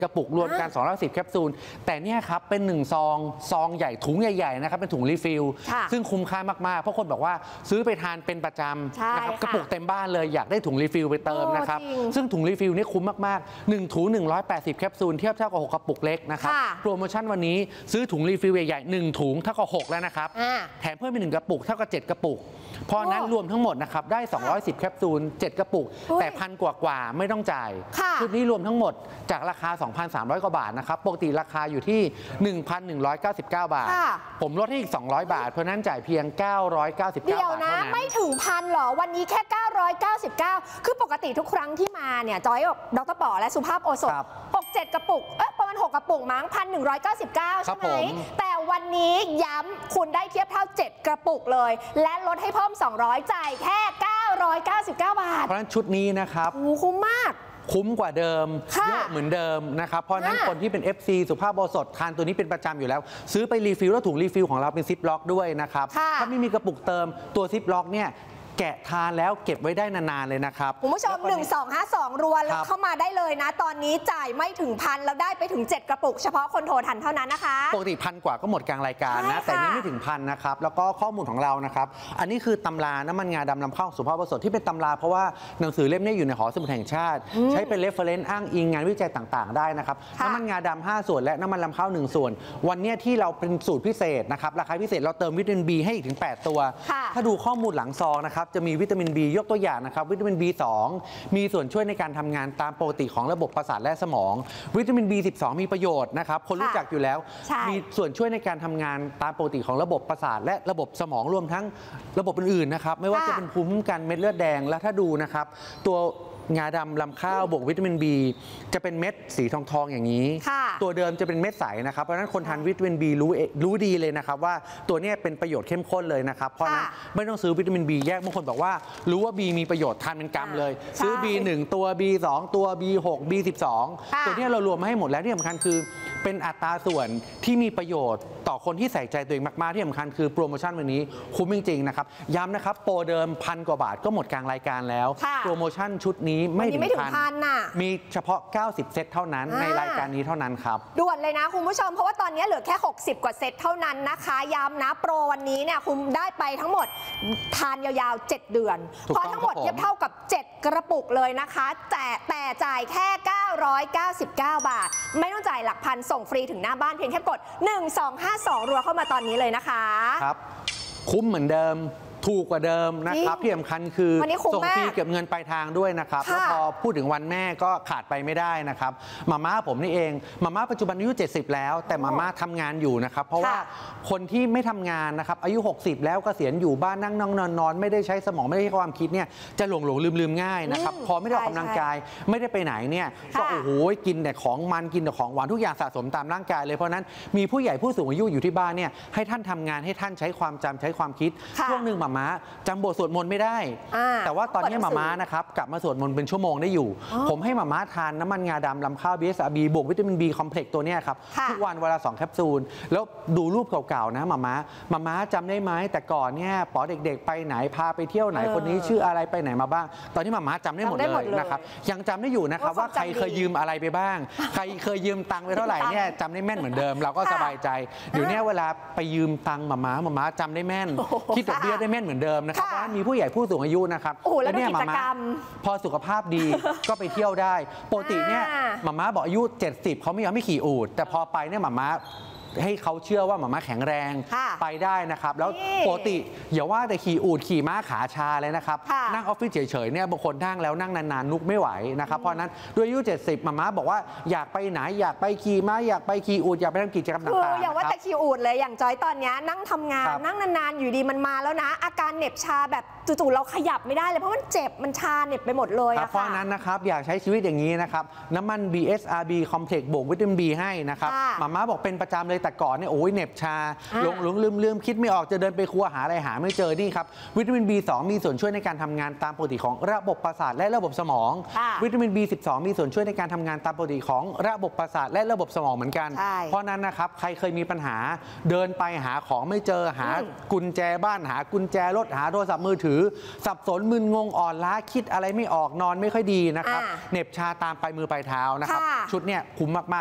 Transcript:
กระปุกรวมกัน210แคปซูลแต่เนี่ยครับเป็น1ซองใหญ่ถุงใหญ่ๆนะครับเป็นถุงรีฟิลซึ่งคุ้มค่ามากๆเพราะคนบอกว่าซื้อไปทานเป็นประจำนะครับกระปุกเต็มบ้านเลยอยากได้ถุงรีฟิลไปเติมนะครับซึ่งถุงรีฟิลนี่คุ้มมากๆ1ถุง180แคปซูลเทียบเท่ากับ6กระปุกเล็กนะครับโปรโมชั่นวันนี้ซื้อถุงรีฟิลใหญ่ๆ1ถุงเท่ากับ6แล้วนะครับแถมเพิ่มไป1กระปุกเท่ากับ7กระปุกเพราะนั้นรวมทั้งหมดนะครับได้210แคปซูล7กระปุกแต่1,000 กว่าไม่ต้องจ่ายชุดนี้รวมทั้งหมดจากราคา 2,300 กว่าบาทนะครับปกติราคาอยู่ที่ 1,199 บาทผมลดให้อีก200 บาทเพราะนั้นจ่ายเพียง999 บาทเท่านั้นไม่ถึงพันหรอวันนี้แค่999คือปกติทุกครั้งที่มาเนี่ยจอยกับดร.ป๋อและสุภาพโอสถ6-7 กระปุกประมาณ6กระปุกมั้ง1,199ใช่ไหมแต่วันนี้ย้ำคุณได้เทียบเท่า7กระปุกเลยและลดให้เพิ่ม200จ่ายแค่999 บาทเพราะฉะนั้นชุดนี้นะครับคุ้มมากคุ้มกว่าเดิมเยอะเหมือนเดิมนะครับเพราะนั้นคนที่เป็น FC สุภาพโอสถทานตัวนี้เป็นประจำอยู่แล้วซื้อไปรีฟิลแล้วถุงรีฟิลของเราเป็นซิปล็อกด้วยนะครับถ้าไม่มีกระปุกเติมตัวซิปล็อกเนี่ยแกะทานแล้วเก็บไว้ได้นานๆเลยนะครับคุณผู้ชม1252รัวแล้วเข้ามาได้เลยนะตอนนี้จ่ายไม่ถึงพันแล้วได้ไปถึง7กระปุกเฉพาะคนโทรทันเท่านั้นนะคะปกติ1,000 กว่าก็หมดกลางรายการนะแต่นี้ไม่ถึง1,000นะครับแล้วก็ข้อมูลของเรานะครับอันนี้คือตำราน้ำมันงาดำนำเข้าสุภาพโอสถที่เป็นตำราเพราะว่าหนังสือเล่มนี้อยู่ในหอสมุดแห่งชาติใช้เป็นเรฟเฟอเรนซ์อ้างอิงงานวิจัยต่างๆได้นะครับน้ำมันงาดำ5ส่วนและน้ำมันลำข้าว1ส่วนวันนี้ที่เราเป็นสูตรพิเศษนะครับราคาพิเศษเราเติมวิตามิน B ให้อีกถึง8ตัวถ้าดูข้อมูลหลังซองนะครับจะมีวิตามิน Bยกตัวอย่างนะครับวิตามิน B2 มีส่วนช่วยในการทำงานตามปกติของระบบประสาทและสมองวิตามิน B12 มีประโยชน์นะครับคนรู้จักอยู่แล้วมีส่วนช่วยในการทำงานตามปกติของระบบประสาทและระบบสมองรวมทั้งระบบอื่นๆนะครับไม่ว่าจะเป็นภูมิคุ้มกันเม็ดเลือดแดงและถ้าดูนะครับตัวงาดำลำข้าวบวกวิตามิน B จะเป็นเม็ดสีทองอย่างนี้ตัวเดิมจะเป็นเม็ดใสนะครับเพราะฉะนั้นคนทานวิตามิน B รู้ดีเลยนะครับว่าตัวนี้เป็นประโยชน์เข้มข้นเลยนะครับเพราะนั้นไม่ต้องซื้อวิตามิน B แยกบางคนบอกว่ารู้ว่า B มีประโยชน์ทานเป็นกำเลยซื้อ B1 ตัว B2 ตัว B6 B12 ตัวนี้เรารวมมาให้หมดแล้วที่สำคัญคือเป็นอัตราส่วนที่มีประโยชน์ต่อคนที่ใส่ใจตัวเองมากๆที่สำคัญคือโปรโมชั่นวันนี้คุ้มจริงๆนะครับย้ำนะครับโปรเดิม1,000 กว่าบาทก็หมดกลางรายการแล้วโปรโมชั่นชุดนี้ไม่ถึงพันมีเฉพาะ90เซตเท่านั้นในรายการนี้เท่านั้นครับด่วนเลยนะคุณผู้ชมเพราะว่าตอนนี้เหลือแค่60กว่าเซตเท่านั้นนะคะย้ำนะโปรวันนี้เนี่ยคุณได้ไปทั้งหมดทานยาวๆ7เดือนเพราะทั้งหมดเทียบเท่ากับ7กระปุกเลยนะคะแต่จ่ายแค่999 บาทไม่ต้องจ่ายหลักพันส่งฟรีถึงหน้าบ้านเพียงแค่กด1252รัวเข้ามาตอนนี้เลยนะคะครับคุ้มเหมือนเดิมถูกกว่าเดิมนะครับที่สำคัญคือส่งฟรีเก็บเงินปลายทางด้วยนะครับแล้วพอพูดถึงวันแม่ก็ขาดไปไม่ได้นะครับมาม่าผมนี่เองมาม่าปัจจุบันอายุ70แล้วแต่มาม่าทำงานอยู่นะครับเพราะว่าคนที่ไม่ทำงานนะครับอายุ60แล้วเกษียณอยู่บ้านนั่งนอนไม่ได้ใช้สมองไม่ได้ใช้ความคิดเนี่ยจะหลงลืมง่ายนะครับพอไม่ได้ออกกำลังกายไม่ได้ไปไหนเนี่ยก็โอ้โหกินแต่ของมันกินแต่ของหวานทุกอย่างสะสมตามร่างกายเลยเพราะนั้นมีผู้ใหญ่ผู้สูงอายุอยู่ที่บ้านเนี่ยให้ท่านทำงานให้ท่านใช้ความจำใช้ความคิดช่วงหนึ่งม้าจำบทสวดมนต์ไม่ได้แต่ว่าตอนนี้ม้านะครับกลับมาสวดมนต์เป็นชั่วโมงได้อยู่ผมให้ม้าทานน้ำมันงาดำลำข้าว BSRB บวกวิตามิน B คอมเพล็กซ์ตัวนี้ครับทุกวันเวลา2แคปซูลแล้วดูรูปเก่าๆนะม้าจำได้ไหมแต่ก่อนเนี่ยป๋อเด็กๆไปไหนพาไปเที่ยวไหนคนนี้ชื่ออะไรไปไหนมาบ้างตอนนี้ม้าจำได้หมดเลยนะครับยังจำได้อยู่นะครับว่าใครเคยยืมอะไรไปบ้างใครเคยยืมตังค์ไปเท่าไหร่เนี่ยจำได้แม่นเหมือนเดิมเราก็สบายใจเดี๋ยวนี้เวลาไปยืมตังค์ม้าจำได้แม่นคิดดอกเบี้ยได้แม่นเหมือนเดิมนะครับเพราะมีผู้ใหญ่ผู้สูงอายุนะครับแล้วเนี่ยม้าพอสุขภาพดีก็ไปเที่ยวได้ปกติเนี่ยม้าบอกอายุ70เขาไม่ยอมให้ขี่อูฐแต่พอไปเนี่ยม้าให้เขาเชื่อว่าม้าแข็งแรงไปได้นะครับแล้วปกติอย่าว่าแต่ขี่อูฐขี่ม้าขาชาเลยนะครับนั่งออฟฟิศเฉยๆเนี่ยบางคนนั่งแล้วนั่งนานๆลุกไม่ไหวนะครับเพราะนั้นด้วยอายุ70ม้าบอกว่าอยากไปไหนอยากไปขี่ม้าอยากไปขี่อูฐอยากไปทำกิจกรรมต่างๆอย่าว่าแต่ขี่อูฐเลยอย่างจอยตอนนี้นั่งทำงานนั่งนานๆอยู่ดีมันมาแล้วนะอาการเหน็บชาแบบจู่ๆเราขยับไม่ได้เลยเพราะมันเจ็บมันชาเหน็บไปหมดเลยเพราะนั้นนะครับอยากใช้ชีวิตอย่างนี้นะครับน้ำมัน BSRB คอมเพล็กซ์บวกวิตามิน B ให้นะครับม้าบอกเป็นประจำเลยแต่ก่อนเนี่ยโอ้ยเหน็บชาหลงลืมคิดไม่ออกจะเดินไปครัวหาอะไรหาไม่เจอนี่ครับวิตามิน B2 มีส่วนช่วยในการทำงานตามปกติของระบบประสาทและระบบสมองวิตามิน B12 มีส่วนช่วยในการทำงานตามปกติของระบบประสาทและระบบสมองเหมือนกันเพราะนั้นนะครับใครเคยมีปัญหาเดินไปหาของไม่เจอหากุญแจบ้านหากุญแจรถหาโทรศัพท์มือถือสับสนมึนงงอ่อนล้าคิดอะไรไม่ออกนอนไม่ค่อยดีนะครับเหน็บชาตามปลายมือปลายเท้านะครับชุดเนี่ยคุ้มมากๆ